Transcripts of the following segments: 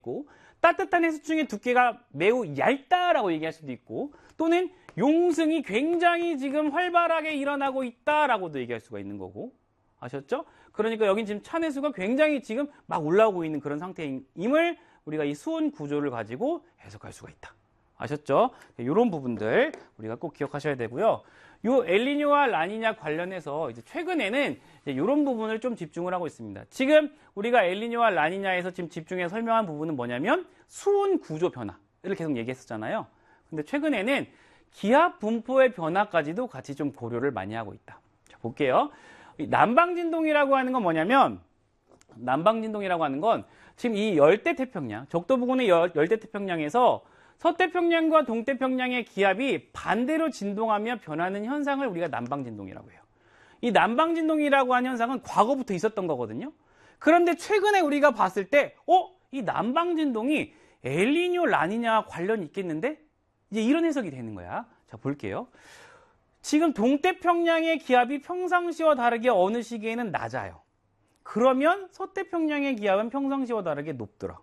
있고, 따뜻한 해수층의 두께가 매우 얇다라고 얘기할 수도 있고, 또는 용승이 굉장히 지금 활발하게 일어나고 있다라고도 얘기할 수가 있는 거고, 아셨죠? 그러니까 여긴 지금 찬해수가 굉장히 지금 막 올라오고 있는 그런 상태임을 우리가 이 수온 구조를 가지고 해석할 수가 있다. 아셨죠? 이런 부분들 우리가 꼭 기억하셔야 되고요. 요 엘니뇨와 라니냐 관련해서 이제 최근에는 이런 부분을 좀 집중을 하고 있습니다. 지금 우리가 엘니뇨와 라니냐에서 지금 집중해서 설명한 부분은 뭐냐면 수온 구조 변화를 계속 얘기했었잖아요. 근데 최근에는 기압 분포의 변화까지도 같이 좀 고려를 많이 하고 있다. 자, 볼게요. 남방진동이라고 하는 건 뭐냐면, 남방진동이라고 하는 건 지금 이 열대태평양, 적도부근의 열대태평양에서 서태평양과 동태평양의 기압이 반대로 진동하며 변하는 현상을 우리가 남방진동이라고 해요. 이 남방진동이라고 하는 현상은 과거부터 있었던 거거든요. 그런데 최근에 우리가 봤을 때, 이 남방진동이 엘니뇨, 라니냐와 관련이 있겠는데? 이제 이런 해석이 되는 거야. 자, 볼게요. 지금 동태평양의 기압이 평상시와 다르게 어느 시기에는 낮아요. 그러면 서태평양의 기압은 평상시와 다르게 높더라.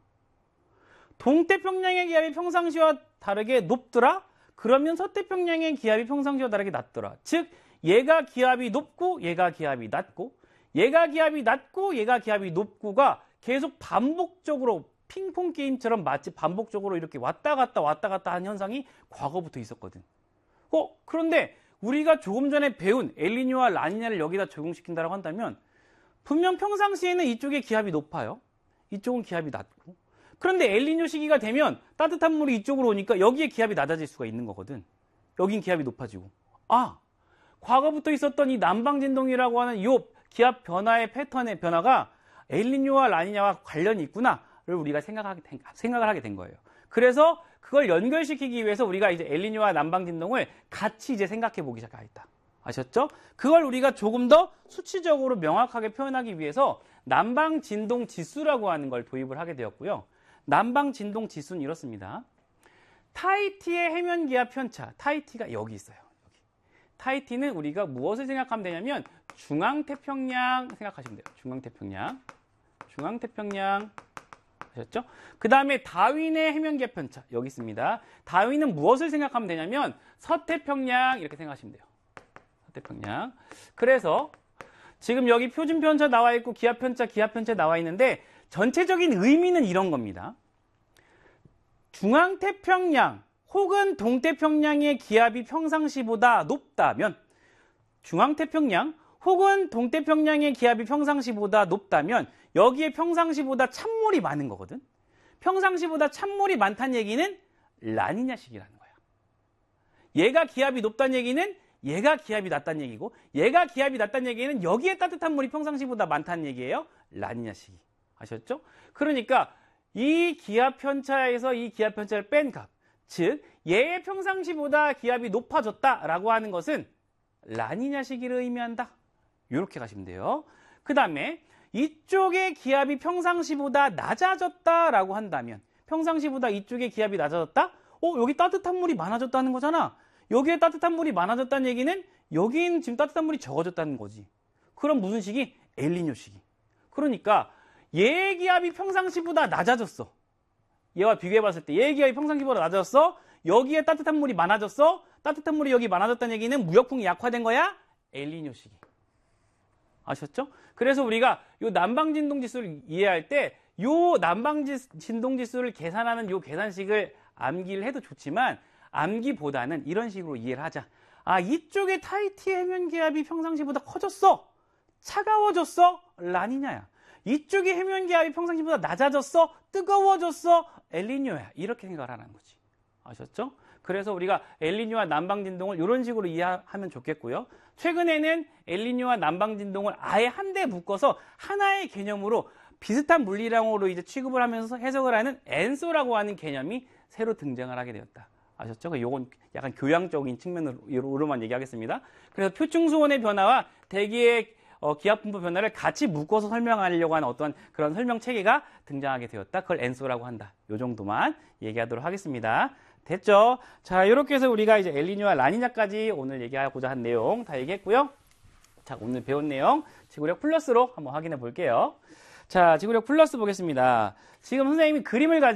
동태평양의 기압이 평상시와 다르게 높더라? 그러면 서태평양의 기압이 평상시와 다르게 낮더라. 즉, 얘가 기압이 높고 얘가 기압이 낮고 얘가 기압이 낮고 얘가 기압이 높고가 계속 반복적으로 핑퐁 게임처럼 마치 반복적으로 이렇게 왔다 갔다 하는 현상이 과거부터 있었거든. 그런데 우리가 조금 전에 배운 엘니뇨와 라니냐를 여기다 적용시킨다고 한다면 분명 평상시에는 이쪽에 기압이 높아요. 이쪽은 기압이 낮고. 그런데 엘니뇨 시기가 되면 따뜻한 물이 이쪽으로 오니까 여기에 기압이 낮아질 수가 있는 거거든. 여긴 기압이 높아지고. 과거부터 있었던 이 남방진동이라고 하는 이 기압 변화의 패턴의 변화가 엘니뇨와 라니냐와 관련이 있구나를 우리가 생각을 하게 된 거예요. 그래서 그걸 연결시키기 위해서 우리가 이제 엘니뇨와 남방진동을 같이 이제 생각해 보기 시작하겠다. 아셨죠? 그걸 우리가 조금 더 수치적으로 명확하게 표현하기 위해서 남방진동 지수라고 하는 걸 도입을 하게 되었고요. 남방진동 지수는 이렇습니다. 타히티의 해면기압 편차, 타히티가 여기 있어요. 여기. 타히티는 우리가 무엇을 생각하면 되냐면 중앙태평양 생각하시면 돼요. 중앙태평양. 아셨죠? 그 다음에 다윈의 해면기압 편차 여기 있습니다. 다윈은 무엇을 생각하면 되냐면 서태평양 이렇게 생각하시면 돼요. 서태평양. 그래서 지금 여기 표준 편차 나와 있고 기압 편차 나와 있는데 전체적인 의미는 이런 겁니다. 중앙태평양 혹은 동태평양의 기압이 평상시보다 높다면, 중앙태평양 혹은 동태평양의 기압이 평상시보다 높다면 여기에 평상시보다 찬물이 많은 거거든. 평상시보다 찬물이 많다는 얘기는 라니냐 시기라는 거야. 얘가 기압이 높다는 얘기는 얘가 기압이 낮다는 얘기고, 얘가 기압이 낮다는 얘기는 여기에 따뜻한 물이 평상시보다 많다는 얘기예요. 라니냐 시기. 아셨죠? 그러니까 이 기압 편차에서 이 기압 편차를 뺀 값, 즉 얘의 평상시보다 기압이 높아졌다라고 하는 것은 라니냐 시기를 의미한다. 이렇게 가시면 돼요. 그 다음에 이쪽의 기압이 평상시보다 낮아졌다라고 한다면, 평상시보다 이쪽의 기압이 낮아졌다? 여기 따뜻한 물이 많아졌다는 거잖아. 여기에 따뜻한 물이 많아졌다는 얘기는 여기는 지금 따뜻한 물이 적어졌다는 거지. 그럼 무슨 시기? 엘니뇨 시기. 그러니까 얘의 기압이 평상시보다 낮아졌어. 얘와 비교해봤을 때 얘의 기압이 평상시보다 낮아졌어. 여기에 따뜻한 물이 많아졌어. 따뜻한 물이 여기 많아졌다는 얘기는 무역풍이 약화된 거야. 엘니뇨 시기. 아셨죠? 그래서 우리가 이 남방진동 지수를 이해할 때 이 남방진동 지수를 계산하는 이 계산식을 암기를 해도 좋지만 암기보다는 이런 식으로 이해를 하자. 이쪽에 타히티 해면 기압이 평상시보다 커졌어. 차가워졌어. 라니냐야. 이쪽에 해면 기압이 평상시보다 낮아졌어. 뜨거워졌어. 엘니뇨야. 이렇게 생각을 하는 거지. 아셨죠? 그래서 우리가 엘니뇨와 남방진동을 이런 식으로 이해하면 좋겠고요. 최근에는 엘니뇨와 남방진동을 아예 한데 묶어서 하나의 개념으로 비슷한 물리량으로 이제 취급을 하면서 해석을 하는 엔소라고 하는 개념이 새로 등장을 하게 되었다. 아셨죠? 요건 약간 교양적인 측면으로만 얘기하겠습니다. 그래서 표층수온의 변화와 대기의 기압 분포 변화를 같이 묶어서 설명하려고 하는 어떤 그런 설명 체계가 등장하게 되었다. 그걸 엔소라고 한다. 요 정도만 얘기하도록 하겠습니다. 됐죠? 자, 이렇게 해서 우리가 이제 엘니뇨와 라니냐까지 오늘 얘기하고자 한 내용 다 얘기했고요. 자, 오늘 배운 내용 지구력 플러스로 한번 확인해 볼게요. 자, 지구력 플러스 보겠습니다. 지금 선생님이 그림을 가지고